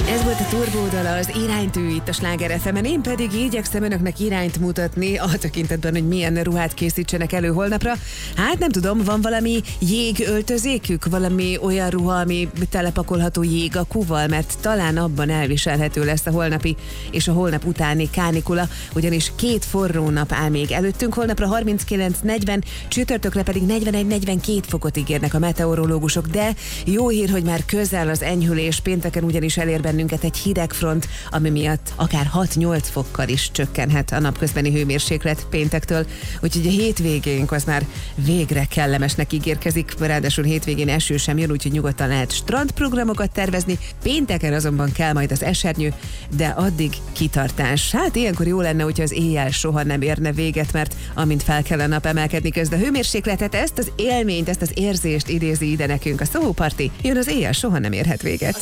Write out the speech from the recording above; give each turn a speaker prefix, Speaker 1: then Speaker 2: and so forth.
Speaker 1: Ez volt a Turbódala, az iránytű itt a Sláger FM-en, én pedig igyekszem önöknek irányt mutatni a tekintetben, hogy milyen ruhát készítsenek elő holnapra. Hát nem tudom, van valami jégöltözékük, valami olyan ruha, ami telepakolható jégakúval, mert talán abban elviselhető lesz a holnapi és a holnap utáni kánikula, ugyanis 2 forró nap áll még előttünk, holnapra 39-40, csütörtökre pedig 41-42 fokot ígérnek a meteorológusok, de jó hír, hogy már közel az enyhülés, pénteken ugyanis elér bennünket egy hideg front, ami miatt akár 6-8 fokkal is csökkenhet a napközbeni hőmérséklet péntektől, úgyhogy a hétvégénk az már végre kellemesnek ígérkezik, ráadásul hétvégén eső sem jön, úgyhogy nyugodtan lehet strandprogramokat tervezni, pénteken azonban kell majd az esernyő, de addig kitartás. Hát ilyenkor jó lenne, hogyha az éjjel soha nem érne véget, mert amint fel kell a nap, emelkedni kezd a hőmérsékletet, ezt az élményt, ezt az érzést idézi ide nekünk a Soho Party, jön az éjjel soha nem érhet véget.